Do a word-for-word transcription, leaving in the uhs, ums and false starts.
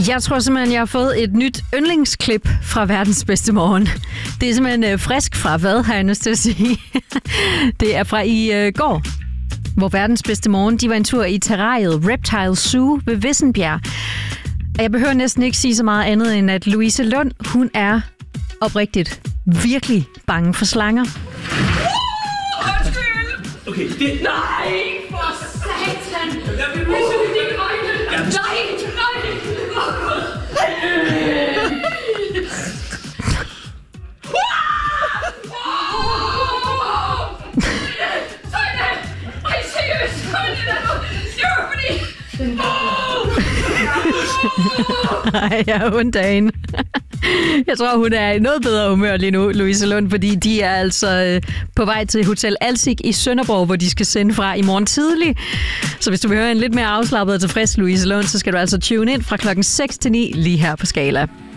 Jeg tror simpelthen, jeg har fået et nyt yndlingsklip fra Verdens Bedste Morgen. Det er simpelthen øh, frisk fra hvad, har jeg lyst til at sige. Det er fra i øh, går, hvor Verdens Bedste Morgen, de var en tur i terrariet Reptile Zoo ved Vissenbjerg. Og jeg behøver næsten ikke sige så meget andet, end at Louise Lund, hun er oprigtigt virkelig bange for slanger. Okay, det... Nej, for satan! Jeg vil vise dine øjne! Nej, nej! Sådan! Ej, seriøst! Det var fordi... Nej, jeg er ondt af hende. Jeg tror, hun er i noget bedre humør lige nu, Louise Lund, fordi de er altså øh, på vej til Hotel Alsik i Sønderborg, hvor de skal sende fra i morgen tidlig. Så hvis du vil høre en lidt mere afslappet og tilfreds Louise Lund, så skal du altså tune ind fra klokken seks til ni lige her på Skala.